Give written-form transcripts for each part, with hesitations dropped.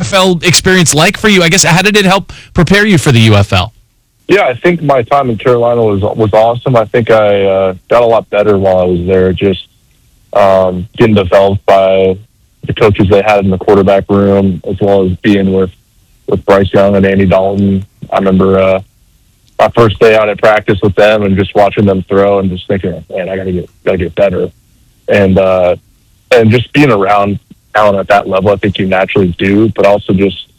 NFL experience like for you? I guess, how did it help prepare you for the UFL? Yeah, I think my time in Carolina was awesome. I think I got a lot better while I was there, just getting developed by the coaches they had in the quarterback room, as well as being with Bryce Young and Andy Dalton. I remember my first day out at practice with them and just watching them throw and just thinking, man, I gotta get better. And just being around talent at that level, I think you naturally do, but also just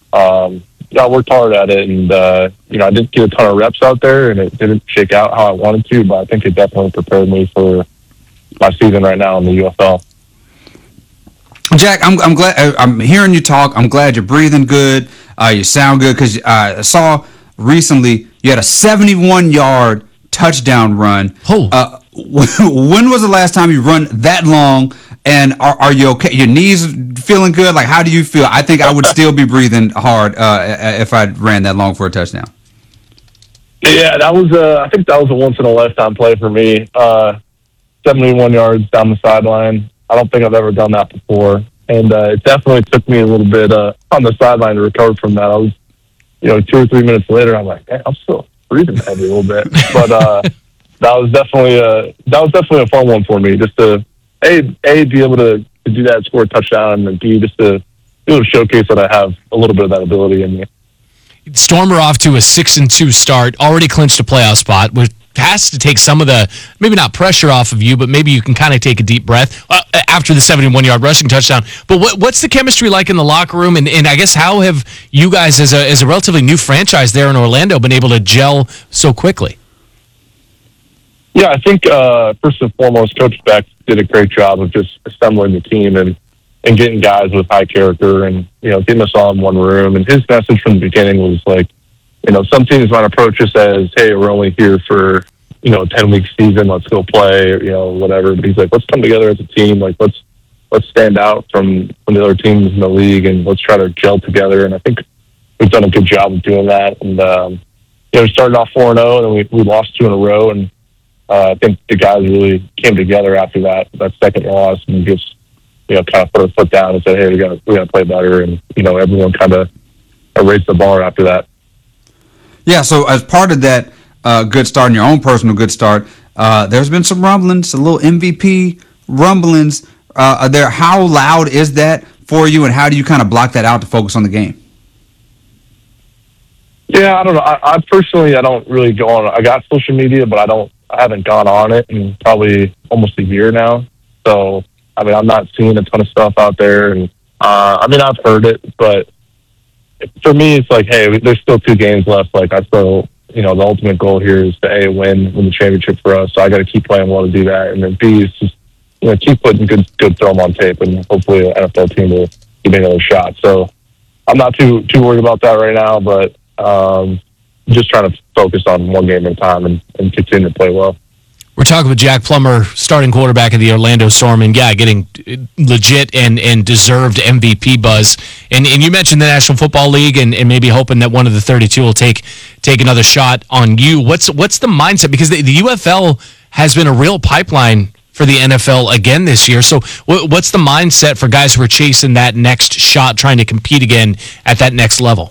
I worked hard at it, and I didn't get a ton of reps out there, and it didn't shake out how I wanted to, but I think it definitely prepared me for my season right now in the UFL. Jack, I'm glad I'm hearing you talk. I'm glad you're breathing good. You sound good, because I saw recently you had a 71-yard touchdown run. Oh. When was the last time you run that long? And are you okay? Your knees feeling good? Like, how do you feel? I think I would still be breathing hard if I ran that long for a touchdown. Yeah, that was I think that was a once in a lifetime play for me. 71 yards down the sideline. I don't think I've ever done that before, and it definitely took me a little bit on the sideline to recover from that. I was, 2 or 3 minutes later, I'm like, I'm still breathing heavy a little bit, but that was definitely a fun one for me, just to A, be able to do that, score a touchdown, and B, just to be able to showcase that I have a little bit of that ability in me. Storm are off to a 6-2 start, already clinched a playoff spot, which has to take some of the, maybe not pressure off of you, but maybe you can kind of take a deep breath after the 71-yard rushing touchdown. But what's the chemistry like in the locker room? And I guess, how have you guys, as a relatively new franchise there in Orlando, been able to gel so quickly? Yeah, I think first and foremost, Coach Beck did a great job of just assembling the team and getting guys with high character and, getting us all in one room. And his message from the beginning was like, some teams might approach us as, hey, we're only here for, a 10-week season, let's go play, or, whatever. But he's like, let's come together as a team. Like, let's stand out from the other teams in the league, and let's try to gel together. And I think we've done a good job of doing that. And, we started off 4-0, and then we lost 2 in a row. And I think the guys really came together after that second loss, and just, kind of put our foot down and said, hey, we gotta play better. And, everyone kind of raised the bar after that. Yeah, so as part of that good start and your own personal good start, there's been some rumblings, a little MVP rumblings there. How loud is that for you, and how do you kind of block that out to focus on the game? Yeah, I don't know. I personally, I don't really go on. I got social media, but I haven't gone on it in probably almost a year now. So, I'm not seeing a ton of stuff out there, and I've heard it, but for me, it's like, hey, there's still 2 games left. Like, I still, the ultimate goal here is to win the championship for us. So I got to keep playing well to do that, and then B is just keep putting good film on tape, and hopefully an NFL team will give me another shot. So I'm not too worried about that right now, but just trying to focus on one game at a time and continue to play well. We're talking with Jack Plummer, starting quarterback of the Orlando Storm, and getting legit and deserved MVP buzz. And you mentioned the National Football League and maybe hoping that one of the 32 will take another shot on you. What's the mindset? Because the UFL has been a real pipeline for the NFL again this year. So what's the mindset for guys who are chasing that next shot, trying to compete again at that next level?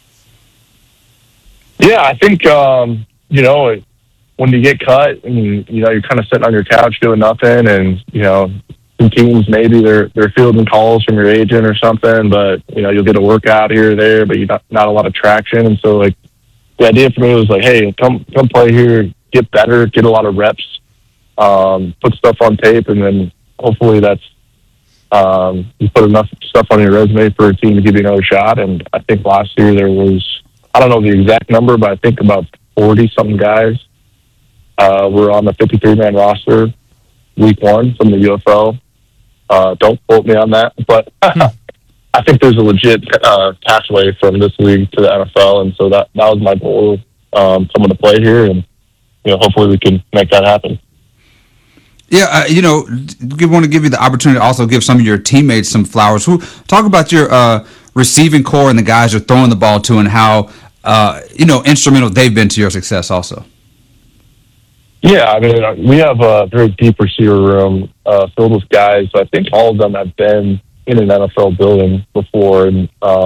Yeah, I think, when you get cut and, you're kind of sitting on your couch doing nothing, and, some teams, maybe they're fielding calls from your agent or something, but, you'll get a workout here or there, but you not a lot of traction. And so, like, the idea for me was like, hey, come play here, get better, get a lot of reps, put stuff on tape, and then hopefully that's, you put enough stuff on your resume for a team to give you another shot. And I think last year there was, I don't know the exact number, but I think about 40-something guys were on the 53-man roster week 1 from the UFL. Don't quote me on that, but I think there's a legit pathway from this league to the NFL, and so that was my goal, someone to play here, and hopefully we can make that happen. Yeah, we want to give you the opportunity to also give some of your teammates some flowers. Talk about your receiving core and the guys you're throwing the ball to, and how instrumental they've been to your success also. Yeah, we have a very deep receiver room filled with guys. I think all of them have been in an NFL building before, and